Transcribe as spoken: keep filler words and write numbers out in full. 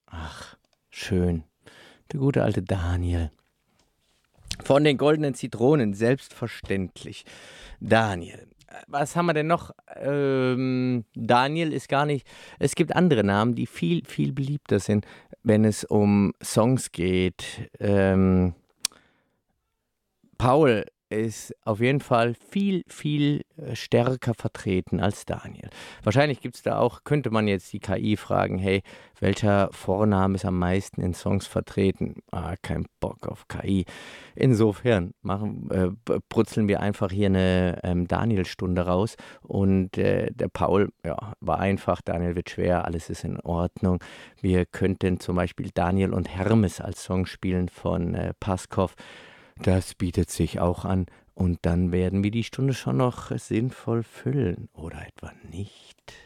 Ach, schön. Der gute alte Daniel. Von den goldenen Zitronen, selbstverständlich. Daniel. Was haben wir denn noch? Ähm, Daniel ist gar nicht. Es gibt andere Namen, die viel, viel beliebter sind, wenn es um Songs geht. Ähm, Paul ist auf jeden Fall viel, viel äh, stärker vertreten als Daniel. Wahrscheinlich gibt es da auch, könnte man jetzt die K I fragen, hey, welcher Vorname ist am meisten in Songs vertreten? Ah, kein Bock auf K I. Insofern machen, äh, b- brutzeln wir einfach hier eine ähm, Daniel-Stunde raus und äh, der Paul, ja, war einfach, Daniel wird schwer, alles ist in Ordnung. Wir könnten zum Beispiel Daniel und Hermes als Song spielen von äh, Paskov. Das bietet sich auch an. Und dann werden wir die Stunde schon noch sinnvoll füllen. Oder etwa nicht?